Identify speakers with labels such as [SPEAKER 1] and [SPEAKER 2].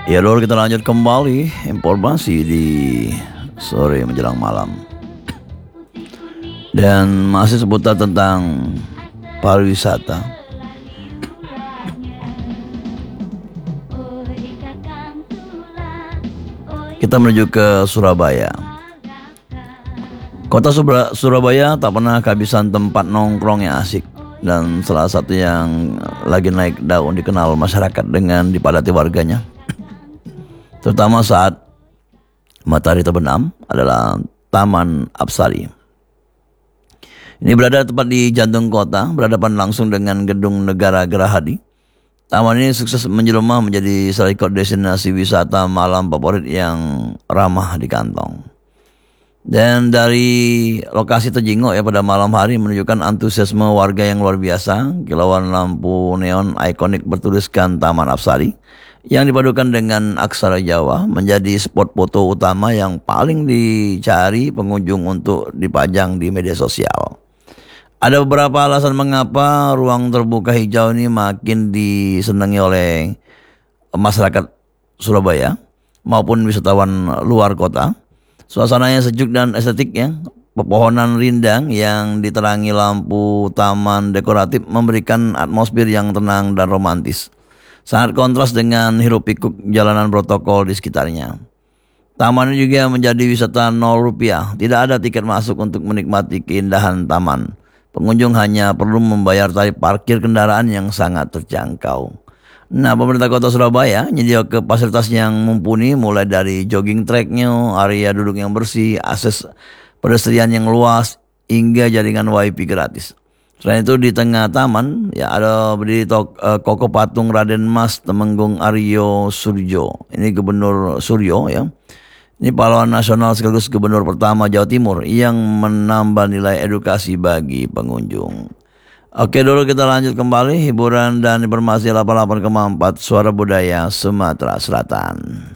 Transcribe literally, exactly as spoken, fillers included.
[SPEAKER 1] Ya Lur, kita lanjut kembali informasi di sore menjelang malam. Dan masih seputar tentang pariwisata. Kita menuju ke Surabaya. Kota Surabaya tak pernah kehabisan tempat nongkrong yang asik. Dan salah satu yang lagi naik daun dikenal masyarakat dengan dipadati warganya, terutama saat matahari terbenam, adalah Taman Apsari. Ini berada tepat di jantung kota, berhadapan langsung dengan Gedung Negara Gerahadi. Taman ini sukses menjelma menjadi salah satu destinasi wisata malam favorit yang ramah di kantong. Dan dari lokasi terjingok ya pada malam hari menunjukkan antusiasme warga yang luar biasa. Kilauan lampu neon ikonik bertuliskan Taman Apsari yang dipadukan dengan aksara Jawa menjadi spot foto utama yang paling dicari pengunjung untuk dipajang di media sosial. Ada beberapa alasan mengapa ruang terbuka hijau ini makin disenangi oleh masyarakat Surabaya maupun wisatawan luar kota. Suasananya sejuk dan estetik ya. Pepohonan rindang yang diterangi lampu taman dekoratif memberikan atmosfer yang tenang dan romantis. Sangat kontras dengan hiruk pikuk jalanan protokol di sekitarnya. Taman ini juga menjadi wisata nol rupiah. Tidak ada tiket masuk untuk menikmati keindahan taman. Pengunjung hanya perlu membayar tarif parkir kendaraan yang sangat terjangkau. Nah, pemerintah kota Surabaya menyediakan fasilitas yang mumpuni, mulai dari jogging tracknya, area duduk yang bersih, akses pedestrian yang luas, hingga jaringan wifi gratis. Selain itu di tengah taman ya ada berdiri tok, uh, kokoh patung Raden Mas Temenggung Aryo Suryo. Ini Gubernur Suryo ya. Ini pahlawan nasional sekaligus gubernur pertama Jawa Timur yang menambah nilai edukasi bagi pengunjung. Oke, dulu kita lanjut kembali hiburan dan informasi delapan puluh delapan koma empat Suara Budaya Sumatera Selatan.